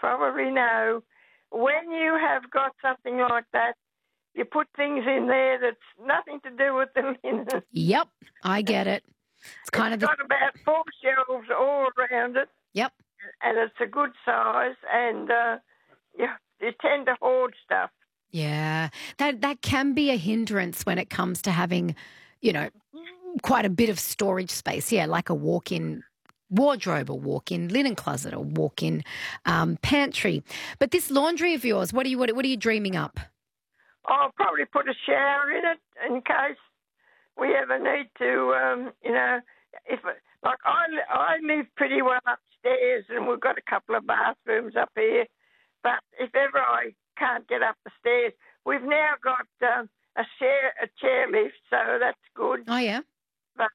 probably know, when you have got something like that, you put things in there that's nothing to do with the linen. Yep, I get it. It's kind of got about 4 shelves all around it. Yep. And it's a good size, and you tend to hoard stuff. Yeah, that can be a hindrance when it comes to having, quite a bit of storage space. Yeah, like a walk-in wardrobe or walk-in linen closet or walk-in pantry. But this laundry of yours, what are you dreaming up? I'll probably put a shower in it in case we ever need to, I live pretty well upstairs and we've got a couple of bathrooms up here. But if ever I can't get up the stairs, we've now got a chair lift, so that's good. Oh, yeah. But,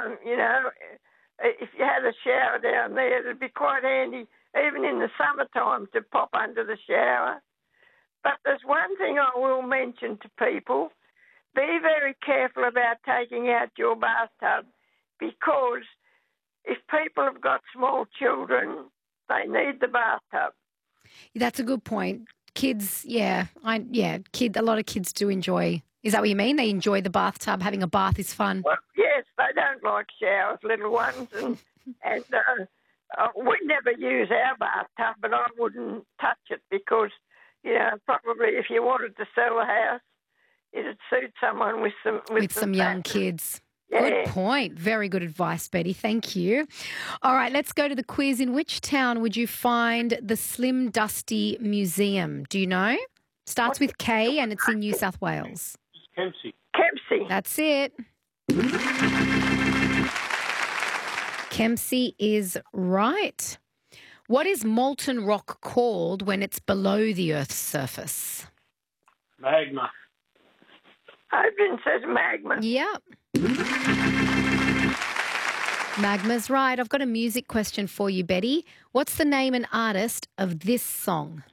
if you had a shower down there, it'd be quite handy, even in the summertime, to pop under the shower. But there's one thing I will mention to people. Be very careful about taking out your bathtub, because if people have got small children, they need the bathtub. That's a good point. Kids, a lot of kids do enjoy. Is that what you mean? They enjoy the bathtub. Having a bath is fun. Well, yes, they don't like showers, little ones, and we never use our bathtub, but I wouldn't touch it because, probably if you wanted to sell a house, it'd suit someone with some young kids. Yeah. Good point. Very good advice, Betty. Thank you. All right, let's go to the quiz. In which town would you find the Slim Dusty Museum? Do you know? Starts with K and it's in New South Wales. Kempsey. That's it. Kempsey is right. What is molten rock called when it's below the Earth's surface? Magma. Adrian says magma. Yep. Magma's right. I've got a music question for you, Betty. What's the name and artist of this song?